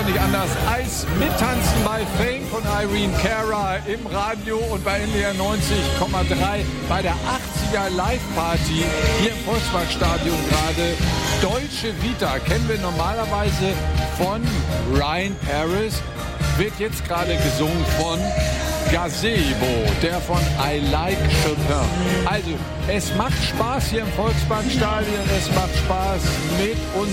nicht anders als mittanzen bei Fame von Irene Cara im Radio und bei NDR 90,3 bei der 80er Live-Party hier im Volksparkstadion gerade. Deutsche Vita kennen wir normalerweise von Ryan Paris, wird jetzt gerade gesungen von Gazebo, der von I Like Chopin. Also, es macht Spaß hier im Volksparkstadion, es macht Spaß mit uns.